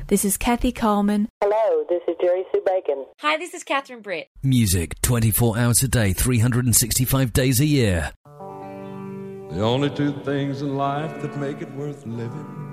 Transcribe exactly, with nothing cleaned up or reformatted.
This is Kathy Coleman. Hello, this is Jerry Sue Bacon. Hi, this is Catherine Britt. Music twenty-four hours a day, three hundred sixty-five days a year. The only two things in life that make it worth living